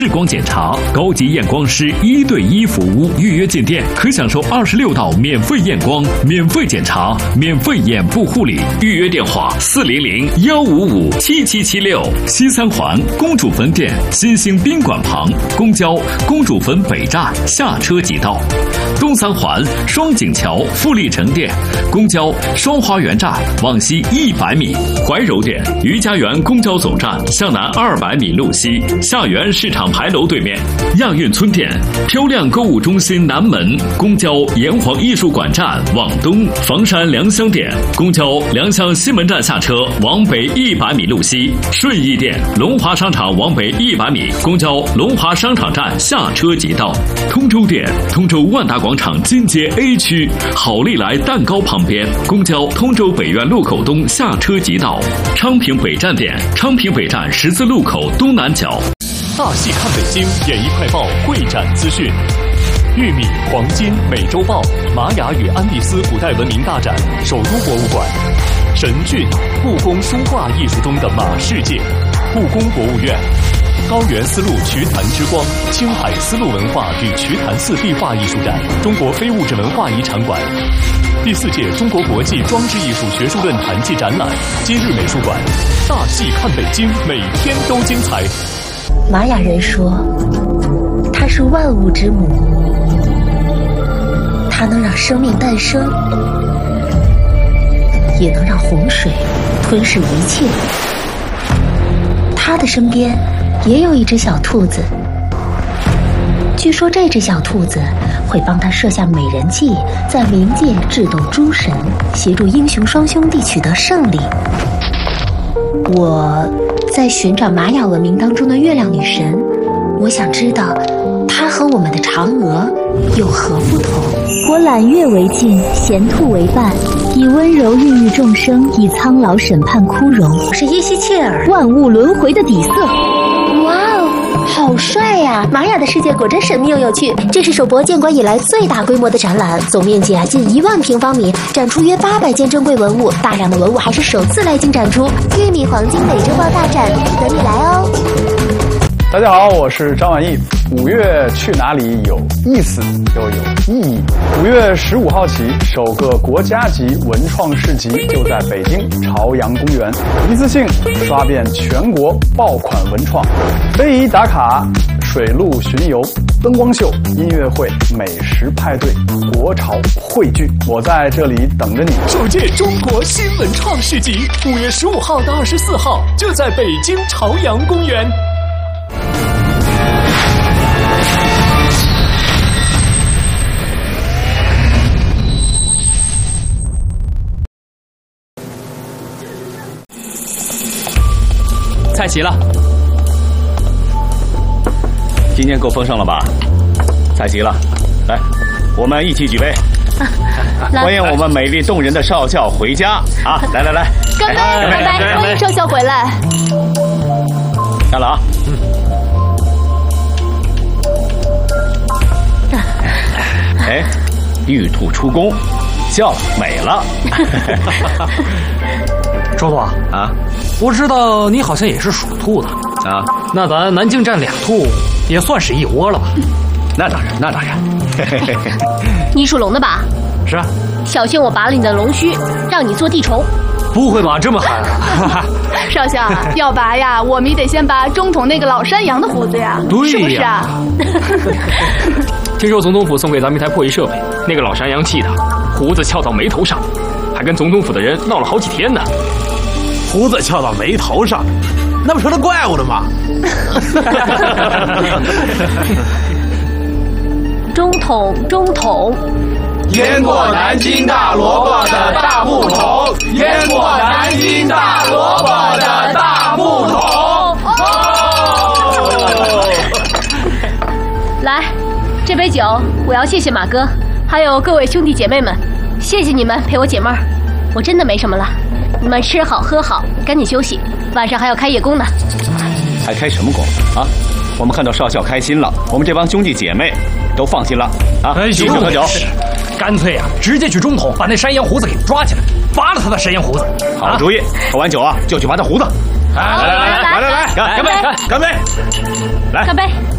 视光检查，高级验光师1对1服务，预约进店可享受26道免费验光、免费检查、免费眼部护理。预约电话400-155-7776。西三环公主坟店新兴宾馆旁，公交公主坟北站下车即到。东三环双井桥富力城店，公交双花园站往西100米。怀柔店余家园公交总站向南200米路西，下园市场牌楼对面。亚运村店漂亮购物中心南门，公交炎黄艺术馆站往东。房山良乡店公交良乡西门站下车往北100米路西。顺义店龙华商场往北100米，公交龙华商场站下车即到。通州店通州万达广场金街 A 区好利来蛋糕旁边，公交通州北苑路口东下车即到。昌平北站店昌平北站十字路口东南角。 大戏看北京演艺快报会展资讯。玉米、黄金、美洲豹、玛雅与安第斯古代文明大展首都博物馆。神骏，故宫书画艺术中的马世界。故宫博物院。高原丝路瞿昙之光，青海丝路文化与瞿昙寺壁画艺术展，中国非物质文化遗产馆。第4届中国国际装置艺术学术论坛暨展览，今日美术馆。大戏看北京，每天都精彩。 玛雅人说，它是万物之母，它能让生命诞生，也能让洪水吞噬一切。它的身边也有一只小兔子，据说这只小兔子会帮他设下美人计，在冥界智斗诸神，协助英雄双兄弟取得胜利。我在寻找玛雅文明当中的月亮女神，我想知道她和我们的嫦娥有何不同。 我揽月为镜，衔兔为伴，以温柔孕育众生，以苍老审判枯荣。 我是耶西切尔， 万物轮回的底色。 哇哦，好帅呀！玛雅的世界果真神秘又有趣。这是首博建馆以来最大规模的展览，总面积近1万平方米，展出约800件珍贵文物，大量的文物还是首次来京展出。玉米黄金美洲豹大展，等你来哦！ 大家好，我是张晚意。5月去哪里有意思又有意义。5月15号起，首个国家级文创市集就在北京朝阳公园，一次性刷遍全国爆款文创，非遗打卡、水陆巡游、灯光秀、音乐会、美食派对、国潮汇聚，我在这里等着你。 首届中国新文创市集5月15号到24号就在北京朝阳公园。 菜齐了，今天够丰盛了吧？菜齐了，来，我们一起举杯，欢迎我们美丽动人的少校回家啊！来来来， 干杯！干杯！欢迎少校回来。 干了啊！哎，玉兔出宫，笑美了。 周总啊，我知道你好像也是属兔的啊， 那咱南京站2兔也算是一窝了吧？ 那当然，那当然。 你属龙的吧？ 是啊。 小心我拔了你的龙须，让你做地虫。 不会吧，这么狠啊！ 少校要拔呀，我们也得先拔中统那个老山羊的胡子呀，是不是啊？ 听说总统府送给咱们一台破译设备，那个老山羊气的胡子翘到眉头上，还跟总统府的人闹了好几天呢。 胡子翘到眉头上，那不成了怪物了吗？ 中统， 淹过南京大萝卜的大木桶，淹过南京大萝卜的大木桶。 来，这杯酒我要谢谢马哥，还有各位兄弟姐妹们，谢谢你们陪我解闷儿。我真的没什么了，你们吃好喝好，赶紧休息，晚上还要开夜工呢。 还开什么工啊？我们看到少校开心了，我们这帮兄弟姐妹都放心了啊！继续喝酒， 干脆啊，直接去中统把那山羊胡子给抓起来，拔了他的山羊胡子。 好主意，喝完酒啊就去拔他胡子。 来， 干杯！干杯！来， 干杯！